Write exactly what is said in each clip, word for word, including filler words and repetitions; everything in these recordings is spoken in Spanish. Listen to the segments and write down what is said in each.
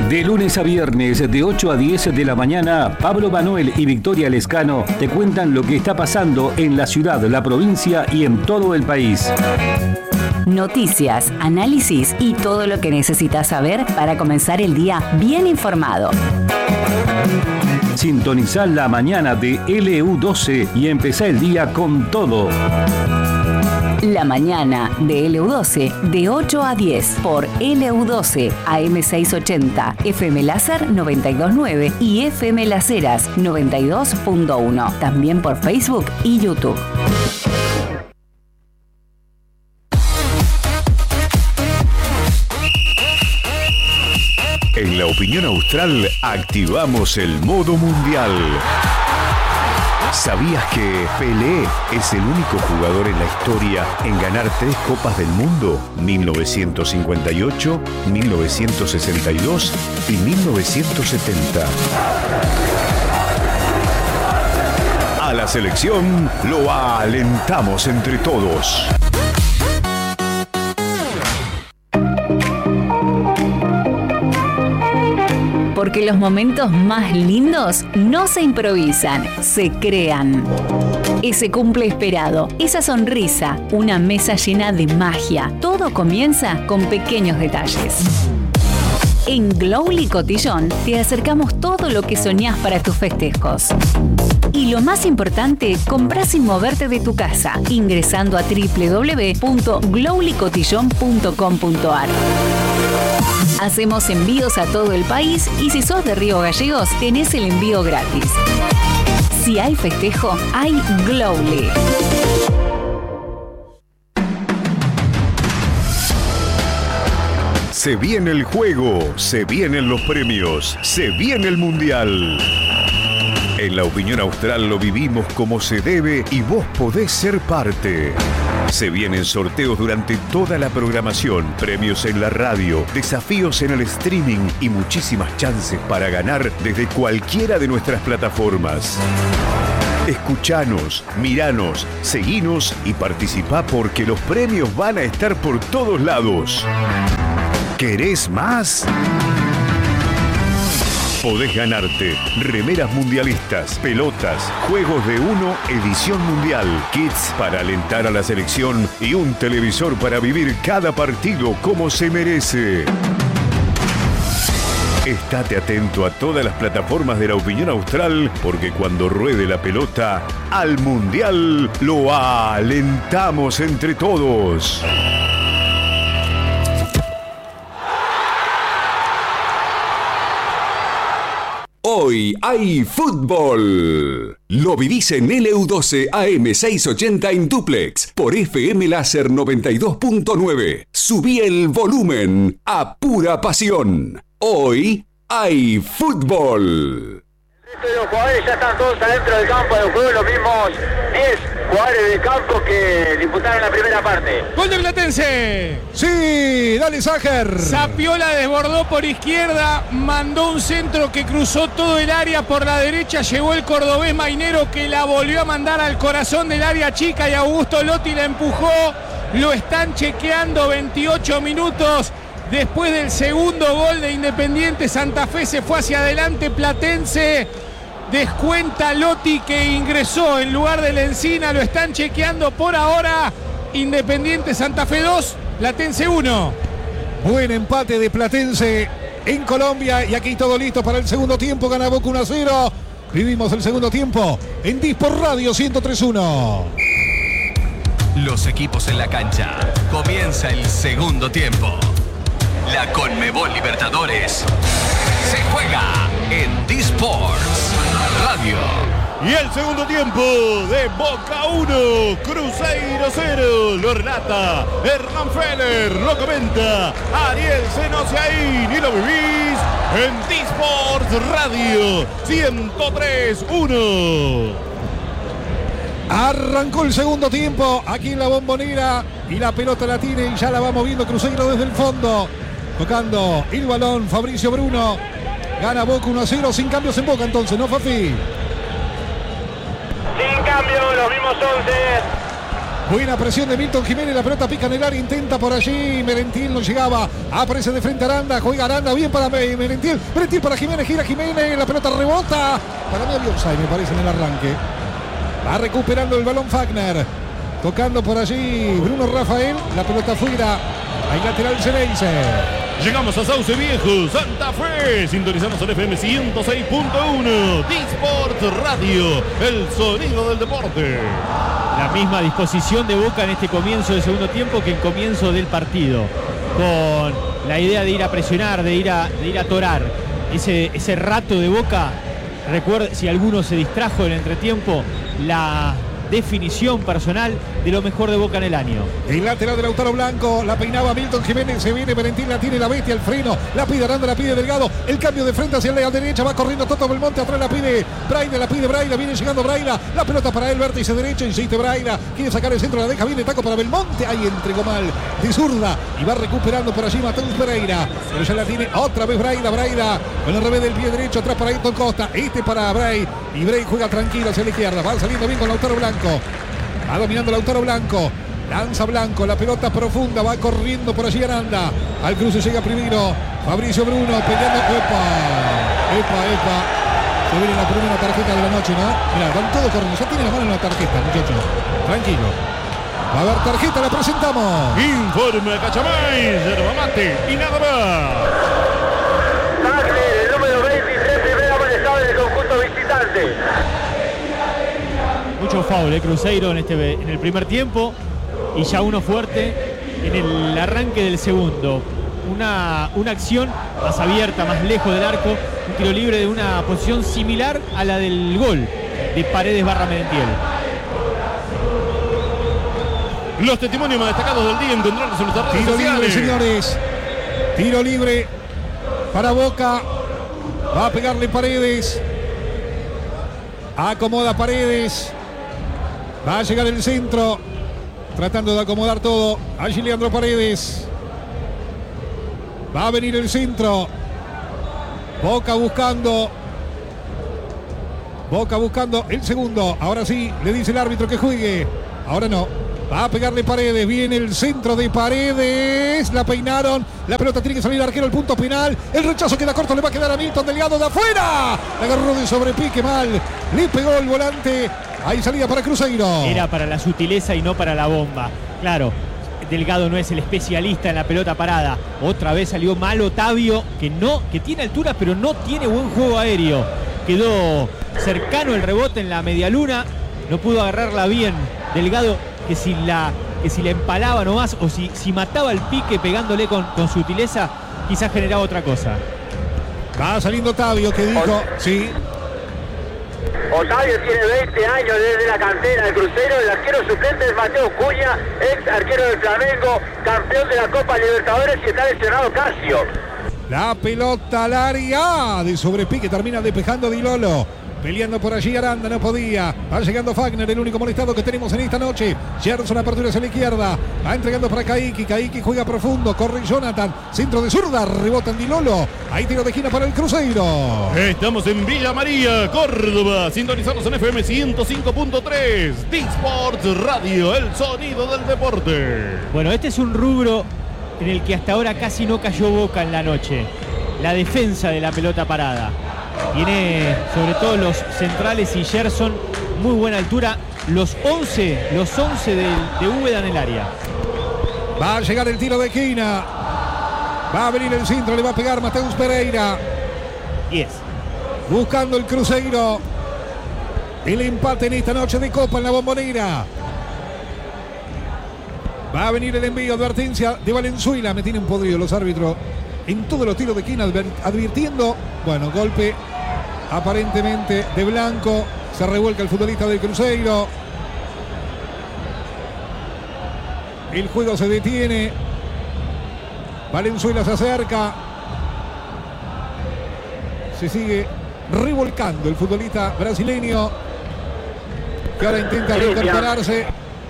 De lunes a viernes, de ocho a diez de la mañana, Pablo Manuel y Victoria Lescano te cuentan lo que está pasando en la ciudad, la provincia y en todo el país. Noticias, análisis y todo lo que necesitas saber para comenzar el día bien informado. Sintonizá la mañana de L U doce y empezá el día con todo. La mañana de L U doce, de ocho a diez, por L U doce, A M seiscientos ochenta, F M Láser noventa y dos punto nueve y F M Las Heras noventa y dos punto uno. También por Facebook y YouTube. En La Opinión Austral activamos el modo mundial. ¿Sabías que Pelé es el único jugador en la historia en ganar tres Copas del Mundo? mil novecientos cincuenta y ocho, mil novecientos sesenta y dos y mil novecientos setenta. A la selección lo alentamos entre todos. Porque los momentos más lindos no se improvisan, se crean. Ese cumple esperado, esa sonrisa, una mesa llena de magia. Todo comienza con pequeños detalles. En Glowly Cotillón te acercamos todo lo que soñás para tus festejos. Y lo más importante, comprá sin moverte de tu casa, ingresando a doble u doble u doble u punto glowly cotillón punto com punto a r. Hacemos envíos a todo el país y si sos de Río Gallegos, tenés el envío gratis. Si hay festejo, hay Glowly. Se viene el juego, se vienen los premios, se viene el mundial. En La Opinión Austral lo vivimos como se debe y vos podés ser parte. Se vienen sorteos durante toda la programación, premios en la radio, desafíos en el streaming y muchísimas chances para ganar desde cualquiera de nuestras plataformas. Escuchanos, miranos, seguinos y participá porque los premios van a estar por todos lados. ¿Querés más? Podés ganarte remeras mundialistas, pelotas, juegos de uno, edición mundial, kits para alentar a la selección y un televisor para vivir cada partido como se merece. Estate atento a todas las plataformas de La Opinión Austral porque cuando ruede la pelota, al mundial lo alentamos entre todos. Hoy hay fútbol. Lo vivís en L U doce A M seiscientos ochenta en duplex por F M Láser noventa y dos punto nueve. Subí el volumen a pura pasión. Hoy hay fútbol. Los jugadores ya están todos adentro del campo de juego, los mismos diez jugadores de campo que disputaron la primera parte. ¡Gol de Platense! Sí, dale Ságer. Zapiola desbordó por izquierda, mandó un centro que cruzó todo el área por la derecha, llegó el cordobés Mainero que la volvió a mandar al corazón del área chica y Augusto Lotti la empujó. Lo están chequeando veintiocho minutos. Después del segundo gol de Independiente Santa Fe se fue hacia adelante Platense. Descuenta Lotti que ingresó en lugar de Lencina. Lo están chequeando por ahora. Independiente Santa Fe dos, Platense uno. Buen empate de Platense en Colombia. Y aquí todo listo para el segundo tiempo. Gana Boca uno a cero. Vivimos el segundo tiempo en Dispor Radio ciento tres punto uno. Los equipos en la cancha. Comienza el segundo tiempo. La Conmebol Libertadores se juega en D-Sports Radio. Y el segundo tiempo de Boca uno, Cruzeiro cero. Lo relata Hernán Feller, lo comenta Ariel Senosiaín y lo vivís en D-Sports Radio ciento tres punto uno. Arrancó el segundo tiempo aquí en la Bombonera y la pelota la tiene y ya la va moviendo Cruzeiro desde el fondo. Tocando el balón Fabricio Bruno. Gana Boca uno a cero, sin cambios en Boca entonces, ¿no, Fafi? Sin cambio, los mismos once. Buena presión de Milton Jiménez, la pelota pica en el área, intenta por allí, Merentiel no llegaba, aparece de frente Aranda, juega Aranda, bien para Merentiel, Merentiel para Jiménez, gira Jiménez, la pelota rebota, para mí había offside me parece en el arranque, va recuperando el balón Fagner, tocando por allí Bruno Rafael, la pelota fuera, hay lateral Ceneice. Llegamos a Sauce Viejo, Santa Fe. Sintonizamos el F M ciento seis punto uno. D-Sport Radio, el sonido del deporte. La misma disposición de Boca en este comienzo del segundo tiempo que en comienzo del partido. Con la idea de ir a presionar, de ir a, de ir a torar. Ese, ese rato de Boca, recuerde, si alguno se distrajo en el entretiempo, la definición personal de lo mejor de Boca en el año. El lateral de Lautaro Blanco, la peinaba Milton Jiménez, se viene Valentín, la tiene la bestia, el freno, la pide Aranda, la pide Delgado, el cambio de frente hacia la derecha, va corriendo Toto Belmonte, atrás la pide Braida, la pide Braida, viene llegando Braida, la pelota para él, vértice derecho, insiste Braida, quiere sacar el centro, la deja, viene taco para Belmonte, ahí entregó mal, de zurda, y va recuperando por allí Mateus Pereira, pero ya la tiene otra vez Braida, Braida, con el revés del pie derecho, atrás para Ayrton Costa, este para Bray, y Bray juega tranquilo hacia la izquierda, va saliendo bien con Lautaro Blanco. Va dominando Lautaro Blanco. Lanza Blanco, la pelota profunda, va corriendo por allí Aranda. Al cruce llega primero Fabricio Bruno peleando. ¡Epa! ¡Epa, epa! Se viene la primera tarjeta de la noche, ¿no? Mirá, van todos corriendo. Ya tiene la mano en la tarjeta, muchachos. Tranquilo. Va a haber tarjeta, la presentamos. Informe Cachamay, yerba mate y nada más. Wagner, el número veintitrés, primera amonestado en el conjunto visitante. Mucho foul, eh, Cruzeiro en, este, en el primer tiempo y ya uno fuerte en el arranque del segundo. Una, una acción más abierta, más lejos del arco, un tiro libre de una posición similar a la del gol de Paredes barra Merentiel. Los testimonios más destacados del día encontrarlos en nuestras redes Tiro sociales. libre, señores. Tiro libre para Boca. Va a pegarle Paredes. Acomoda Paredes. Va a llegar el centro. Tratando de acomodar todo. Allí Leandro Paredes. Va a venir el centro. Boca buscando. Boca buscando el segundo. Ahora sí, le dice el árbitro que juegue. Ahora no. Va a pegarle Paredes. Viene el centro de Paredes. La peinaron. La pelota tiene que salir arquero al punto penal. El rechazo queda corto. Le va a quedar a Milton Delgado de afuera. La agarró de sobrepique mal. Le pegó el volante. Ahí salida para Cruzeiro. Era para la sutileza y no para la bomba. Claro, Delgado no es el especialista en la pelota parada. Otra vez salió mal Otavio, que no, que tiene altura pero no tiene buen juego aéreo. Quedó cercano el rebote en la medialuna. No pudo agarrarla bien Delgado, que si la, que si la empalaba nomás o si, si mataba el pique pegándole con, con sutileza, quizás generaba otra cosa. Va saliendo Otavio, que dijo, sí. Otavio tiene veinte años desde la cantera del Cruzeiro. El arquero suplente es Mateo Cuña, ex arquero del Flamengo, campeón de la Copa Libertadores, y está lesionado Casio. La pelota al área de sobrepique, termina despejando Di Lolo. Peleando por allí Aranda, no podía. Va llegando Fagner, el único molestado que tenemos en esta noche. Gerson, apertura hacia la izquierda. Va entregando para Caiki. Caiki juega profundo. Corre Jonathan. Centro de zurda. Rebota en Di Lolo. Ahí tiro de esquina para el Cruzeiro. Estamos en Villa María, Córdoba. Sintonizados en F M ciento cinco punto tres. D-Sport Radio, el sonido del deporte. Bueno, este es un rubro en el que hasta ahora casi no cayó Boca en la noche. La defensa de la pelota parada. Tiene sobre todo los centrales y Gerson muy buena altura. Los once, los once de, de Úbeda en el área. Va a llegar el tiro de esquina. Va a venir el centro, le va a pegar Mateus Pereira. diez. Buscando el Cruzeiro. El empate en esta noche de Copa en la Bombonera. Va a venir el envío, advertencia de Valenzuela. Me tienen podrido los árbitros en todos los tiros de esquina, advirtiendo. Bueno, golpe aparentemente de Blanco. Se revuelca el futbolista del Cruzeiro. El juego se detiene. Valenzuela se acerca. Se sigue revolcando el futbolista brasileño, que ahora intenta reincorporarse.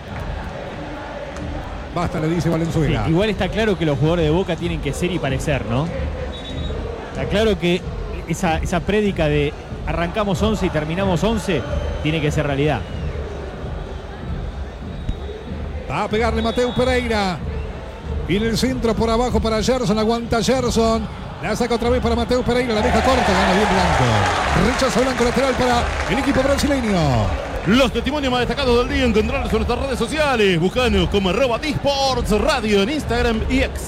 Basta, le dice Valenzuela. Sí, igual está claro que los jugadores de Boca tienen que ser y parecer, ¿no? Está claro que esa, esa prédica de arrancamos once y terminamos once tiene que ser realidad. Va a pegarle Mateus Pereira. Viene el centro por abajo para Gerson. Aguanta Gerson. La saca otra vez para Mateus Pereira. La deja corta. Gana bien Blanco. Rechaza Blanco lateral para el equipo brasileño. Los testimonios más destacados del día encontrarlos en nuestras redes sociales. Buscanos como arroba Disports Radio en Instagram y X.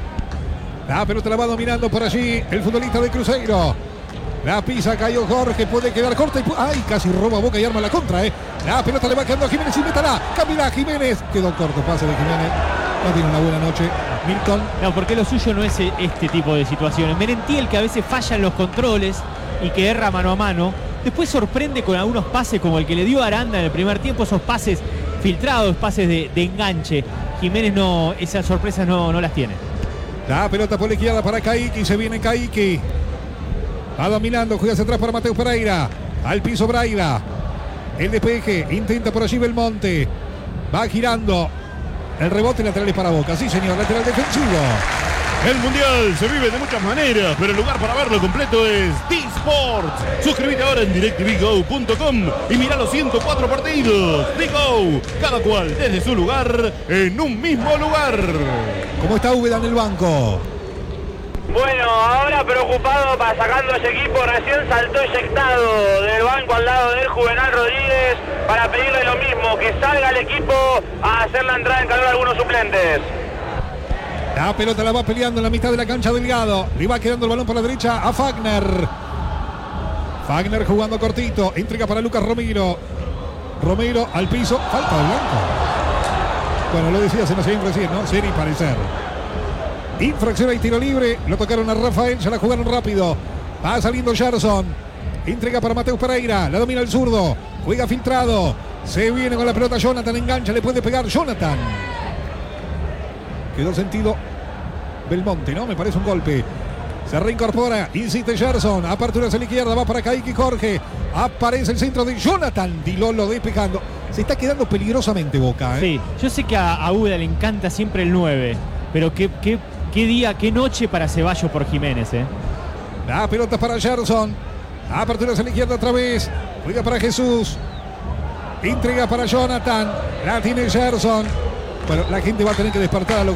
La pelota la va dominando por allí el futbolista de Cruzeiro. La pisa Caio Jorge, puede quedar corta y ¡ay! Casi roba Boca y arma la contra, ¿eh? La pelota le va quedando a Jiménez y métala. Camila Jiménez. Quedó corto, pase de Jiménez. No tiene una buena noche. Milton. No, porque lo suyo no es este tipo de situaciones. Merentiel, que a veces falla en los controles y que erra mano a mano. Después sorprende con algunos pases como el que le dio Aranda en el primer tiempo, esos pases filtrados, pases de, de enganche. Jiménez no, esas sorpresas no, no las tiene. La pelota por la izquierda para Kaique. Se viene Kaique. Va dominando, juega hacia atrás para Mateus Pereira. Al piso Braida. El despeje, intenta por allí Belmonte. Va girando. El rebote lateral es para Boca. Sí, señor, lateral defensivo. El Mundial se vive de muchas maneras, pero el lugar para verlo completo es D-Sports. Suscríbete ahora en directv go punto com y mira los ciento cuatro partidos. D-Go, cada cual desde su lugar, en un mismo lugar. ¿Cómo está Úbeda en el banco? Bueno, ahora preocupado para sacando ese equipo, recién saltó eyectado del banco al lado del Juvenal Rodríguez para pedirle lo mismo, que salga el equipo a hacer la entrada en calor a algunos suplentes. La pelota la va peleando en la mitad de la cancha Delgado. Le va quedando el balón por la derecha a Fagner. Fagner jugando cortito, entrega para Lucas Romero. Romero al piso, falta de Blanco. Bueno, lo decía, se nos iba recién, ¿no? Ser y parecer. Infracción y tiro libre. Lo tocaron a Rafael, se la jugaron rápido. Va saliendo Gerson. Entrega para Mateus Pereira. La domina el zurdo. Juega filtrado. Se viene con la pelota Jonathan. Engancha, le puede pegar Jonathan. Quedó sentido Belmonte, ¿no? Me parece un golpe. Se reincorpora. Insiste Gerson. Apertura hacia la izquierda. Va para Kaique Jorge. Aparece el centro de Jonathan. Dilolo despejando. Se está quedando peligrosamente Boca, ¿eh? Sí, yo sé que a, a Úbeda le encanta siempre el nueve. Pero qué, qué, qué día, qué noche para Ceballos por Jiménez, ¿eh? La pelota para Gerson. Apertura hacia la izquierda otra vez. Juega para Jesús. Entrega para Jonathan. La tiene Gerson. Bueno, la gente va a tener que despertar a los